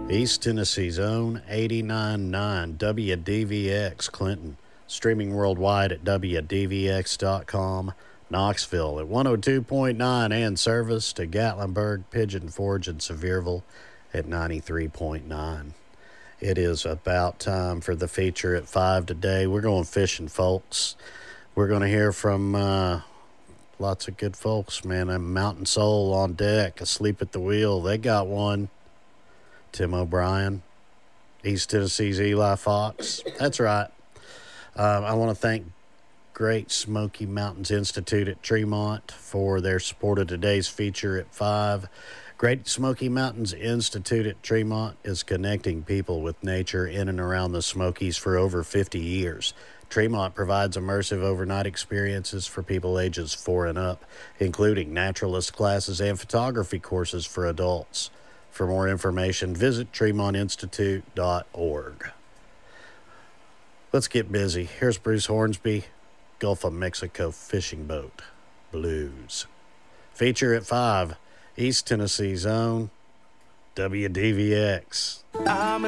East Tennessee's own 89.9 WDVX Clinton. Streaming worldwide at WDVX.com. Knoxville at 102.9 and service to Gatlinburg, Pigeon Forge, and Sevierville at 93.9. It is about time for the feature at 5 today. We're going fishing, folks. We're going to hear from lots of good folks, man. A Mountain Soul on deck, asleep at the wheel. They got one. Tim O'Brien, East Tennessee's Eli Fox. That's right. I want to thank Great Smoky Mountains Institute at Tremont for their support of today's feature at 5. Great Smoky Mountains Institute at Tremont is connecting people with nature in and around the Smokies for over 50 years. Tremont provides immersive overnight experiences for people ages 4 and up, including naturalist classes and photography courses for adults. For more information, visit TremontInstitute.org. Let's get busy. Here's Bruce Hornsby, Gulf of Mexico Fishing Boat Blues. Feature at 5, East Tennessee's own WDVX.